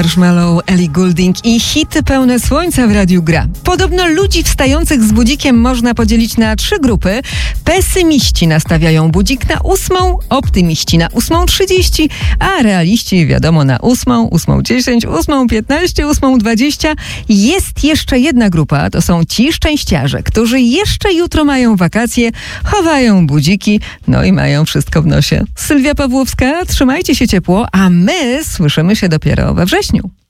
Marshmallow, Ellie Goulding i hity pełne słońca w radiu gra. Podobno ludzi wstających z budzikiem można podzielić na 3 grupy. Pesymiści nastawiają budzik na 8, optymiści na 8:30, a realiści wiadomo na 8, 8:10, 8:15, 8:20. Jest jeszcze jedna grupa, to są ci szczęściarze, którzy jeszcze jutro mają wakacje, chowają budziki, no i mają wszystko w nosie. Sylwia Pawłowska, trzymajcie się ciepło, a my słyszymy się dopiero we wrześniu.